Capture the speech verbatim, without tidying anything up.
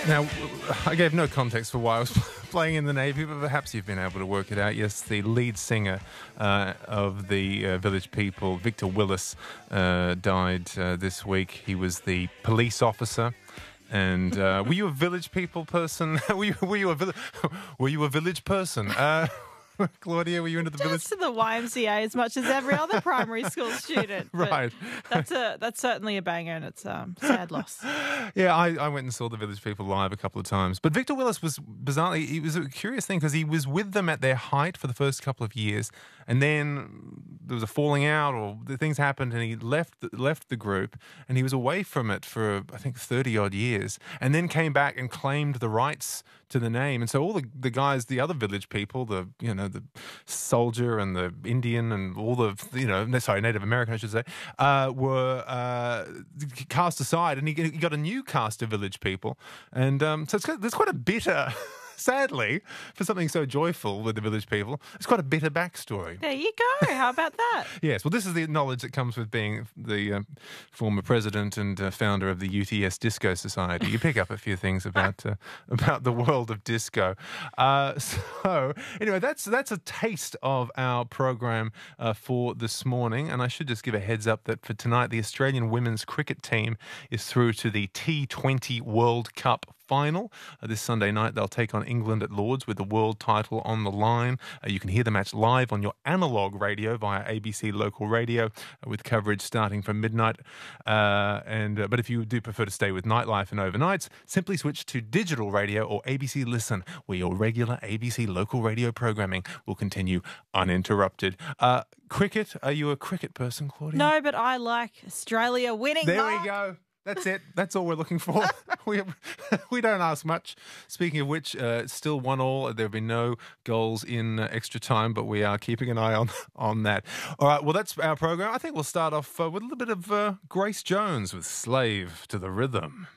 Now, I gave no context for why I was playing in the Navy, but perhaps you've been able to work it out. Yes, the lead singer uh, of the uh, Village People, Victor Willis, uh, died uh, this week. He was the police officer. And uh, were you a Village People person? were you were you a vill- were you a village person? Uh, Claudia, were you into the village? Just to the Y M C A as much as every other primary school student. But Right. That's a that's certainly a banger, and it's a um, sad loss. Yeah, I, I went and saw the Village People live a couple of times. But Victor Willis was bizarrely, it was a curious thing because he was with them at their height for the first couple of years. And then there was a falling out or the things happened and he left, left the group and he was away from it for, I think, thirty odd years and then came back and claimed the rights to the name. And so all the, the guys, the other Village People, the, you know, the soldier and the Indian and all the, you know, no, sorry, Native American, I should say, uh, were uh, cast aside and he, he got a new cast of Village People. And um, so it's, there's quite a bitter... Sadly, for something so joyful with the Village People, it's quite a bitter backstory. There you go. How about that? Yes, well, this is the knowledge that comes with being the uh, former president and uh, founder of the U T S Disco Society. You pick up a few things about uh, about the world of disco. Uh, so, anyway, that's that's a taste of our program uh, for this morning. And I should just give a heads up that for tonight, the Australian women's cricket team is through to the T twenty World Cup final. Uh, this Sunday night, they'll take on England at Lords with the world title on the line. Uh, you can hear the match live on your analogue radio via A B C Local Radio uh, with coverage starting from midnight. Uh, and uh, But if you do prefer to stay with nightlife and overnights, simply switch to digital radio or A B C Listen, where your regular A B C Local Radio programming will continue uninterrupted. Uh, cricket, are you a cricket person, Claudia? No, but I like Australia winning. There Mark. we go. That's it. That's all we're looking for. we we don't ask much. Speaking of which, uh, it's still one all. There have been no goals in uh, extra time, but we are keeping an eye on on that. All right. Well, that's our program. I think we'll start off uh, with a little bit of uh, Grace Jones with "Slave to the Rhythm."